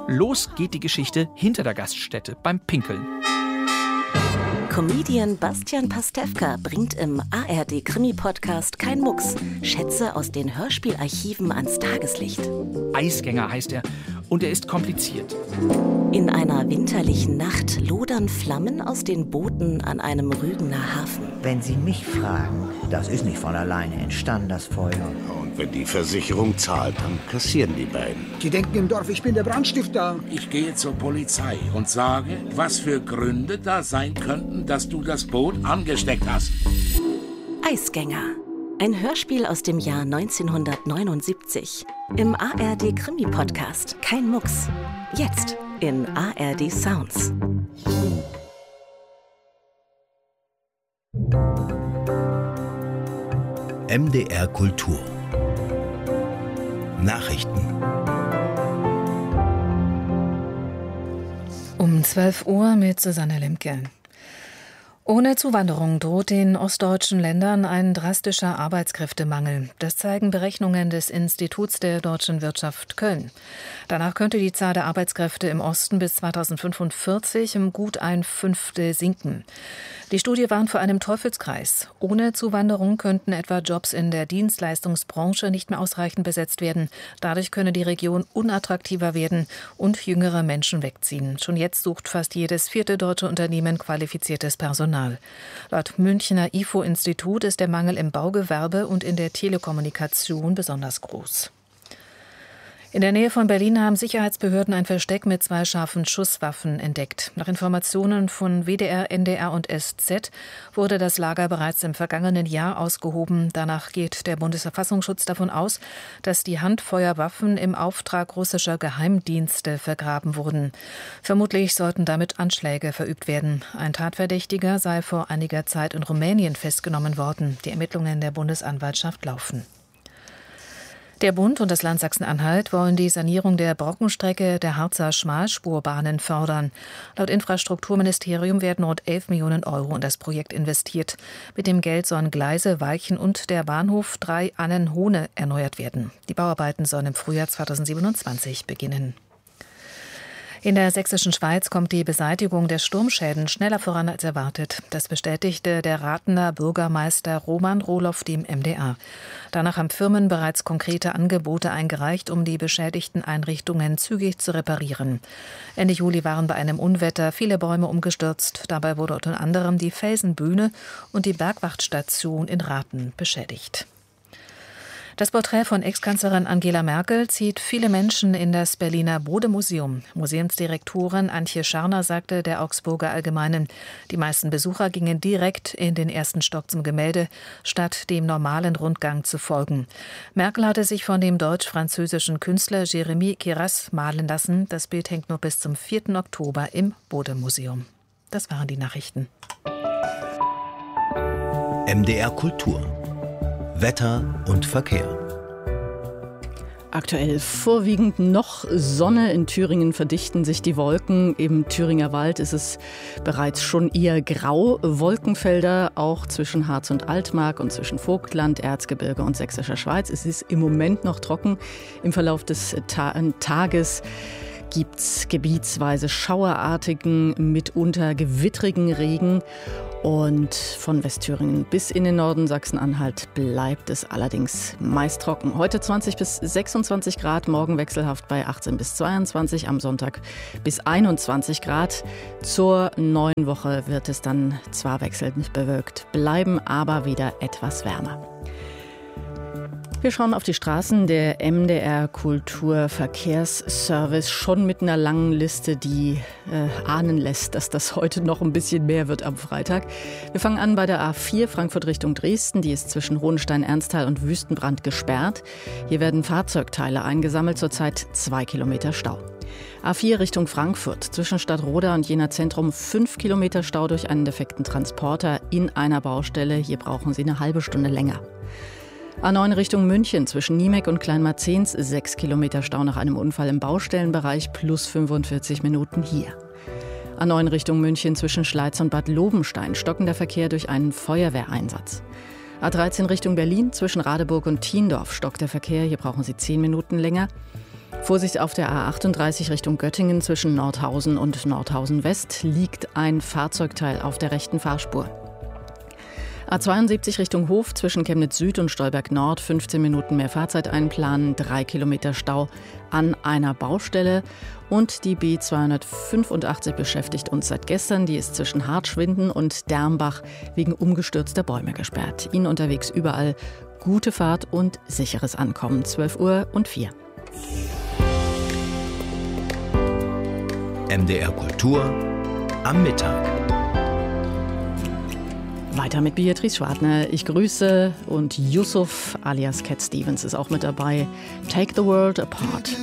Los geht die Geschichte hinter der Gaststätte beim Pinkeln. Comedian Bastian Pastewka bringt im ARD-Krimi-Podcast Kein Mucks Schätze aus den Hörspielarchiven ans Tageslicht. Eisgänger heißt er und er ist kompliziert. In einer winterlichen Nacht lodern Flammen aus den Booten an einem Rügener Hafen. Wenn Sie mich fragen, das ist nicht von alleine entstanden, das Feuer. Und wenn die Versicherung zahlt, dann kassieren die beiden. Die denken im Dorf, ich bin der Brandstifter. Ich gehe zur Polizei und sage, was für Gründe da sein könnten, dass du das Boot angesteckt hast. Eisgänger. Ein Hörspiel aus dem Jahr 1979. Im ARD-Krimi-Podcast Kein Mucks. Jetzt in ARD Sounds. MDR Kultur. Nachrichten. Um 12 Uhr mit Susanne Lemke. Ohne Zuwanderung droht den ostdeutschen Ländern ein drastischer Arbeitskräftemangel. Das zeigen Berechnungen des Instituts der deutschen Wirtschaft Köln. Danach könnte die Zahl der Arbeitskräfte im Osten bis 2045 um gut ein Fünftel sinken. Die Studie warnt vor einem Teufelskreis. Ohne Zuwanderung könnten etwa Jobs in der Dienstleistungsbranche nicht mehr ausreichend besetzt werden. Dadurch könne die Region unattraktiver werden und jüngere Menschen wegziehen. Schon jetzt sucht fast jedes vierte deutsche Unternehmen qualifiziertes Personal. Laut Münchner IFO-Institut ist der Mangel im Baugewerbe und in der Telekommunikation besonders groß. In der Nähe von Berlin haben Sicherheitsbehörden ein Versteck mit 2 scharfen Schusswaffen entdeckt. Nach Informationen von WDR, NDR und SZ wurde das Lager bereits im vergangenen Jahr ausgehoben. Danach geht der Bundesverfassungsschutz davon aus, dass die Handfeuerwaffen im Auftrag russischer Geheimdienste vergraben wurden. Vermutlich sollten damit Anschläge verübt werden. Ein Tatverdächtiger sei vor einiger Zeit in Rumänien festgenommen worden. Die Ermittlungen der Bundesanwaltschaft laufen. Der Bund und das Land Sachsen-Anhalt wollen die Sanierung der Brockenstrecke der Harzer Schmalspurbahnen fördern. Laut Infrastrukturministerium werden rund 11 Millionen Euro in das Projekt investiert. Mit dem Geld sollen Gleise, Weichen und der Bahnhof 3 Annenhohne erneuert werden. Die Bauarbeiten sollen im Frühjahr 2027 beginnen. In der sächsischen Schweiz kommt die Beseitigung der Sturmschäden schneller voran als erwartet. Das bestätigte der Rathener Bürgermeister Roman Rohloff dem MDR. Danach haben Firmen bereits konkrete Angebote eingereicht, um die beschädigten Einrichtungen zügig zu reparieren. Ende Juli waren bei einem Unwetter viele Bäume umgestürzt. Dabei wurde unter anderem die Felsenbühne und die Bergwachtstation in Rathen beschädigt. Das Porträt von Ex-Kanzlerin Angela Merkel zieht viele Menschen in das Berliner Bode-Museum. Museumsdirektorin Antje Scharner sagte der Augsburger Allgemeinen, die meisten Besucher gingen direkt in den ersten Stock zum Gemälde, statt dem normalen Rundgang zu folgen. Merkel hatte sich von dem deutsch-französischen Künstler Jérémy Kiras malen lassen. Das Bild hängt nur bis zum 4. Oktober im Bode-Museum. Das waren die Nachrichten. MDR Kultur. Wetter und Verkehr. Aktuell vorwiegend noch Sonne. In Thüringen verdichten sich die Wolken. Im Thüringer Wald ist es bereits schon eher grau. Wolkenfelder auch zwischen Harz und Altmark und zwischen Vogtland, Erzgebirge und Sächsischer Schweiz. Es ist im Moment noch trocken. Im Verlauf des Tages gibt es gebietsweise schauerartigen, mitunter gewittrigen Regen. Und von Westthüringen bis in den Norden Sachsen-Anhalt bleibt es allerdings meist trocken. Heute 20 bis 26 Grad, morgen wechselhaft bei 18 bis 22, am Sonntag bis 21 Grad. Zur neuen Woche wird es dann zwar wechselnd bewölkt bleiben, aber wieder etwas wärmer. Wir schauen auf die Straßen. Der MDR Kulturverkehrsservice schon mit einer langen Liste, die ahnen lässt, dass das heute noch ein bisschen mehr wird am Freitag. Wir fangen an bei der A4 Frankfurt Richtung Dresden. Die ist zwischen Hohenstein-Ernsthal und Wüstenbrand gesperrt. Hier werden Fahrzeugteile eingesammelt, zurzeit 2 Kilometer Stau. A4 Richtung Frankfurt, zwischen Stadtroda und Jena Zentrum 5 Kilometer Stau durch einen defekten Transporter in einer Baustelle. Hier brauchen Sie eine halbe Stunde länger. A9 Richtung München, zwischen Niemek und Kleinmarzens 6 Kilometer Stau nach einem Unfall im Baustellenbereich plus 45 Minuten hier. A9 Richtung München zwischen Schleiz und Bad Lobenstein, stockender Verkehr durch einen Feuerwehreinsatz. A13 Richtung Berlin, zwischen Radeburg und Thiendorf stockt der Verkehr, hier brauchen Sie 10 Minuten länger. Vorsicht auf der A38 Richtung Göttingen zwischen Nordhausen und Nordhausen West liegt ein Fahrzeugteil auf der rechten Fahrspur. A72 Richtung Hof zwischen Chemnitz Süd und Stolberg Nord 15 Minuten mehr Fahrzeit einplanen, 3 Kilometer Stau an einer Baustelle. Und die B285 beschäftigt uns seit gestern. Die ist zwischen Hartschwinden und Dermbach wegen umgestürzter Bäume gesperrt. Ihnen unterwegs überall gute Fahrt und sicheres Ankommen. 12:04 Uhr. MDR Kultur am Mittag. Weiter mit Beatrice Schwartner. Ich grüße und Yusuf alias Cat Stevens ist auch mit dabei. Take the World Apart.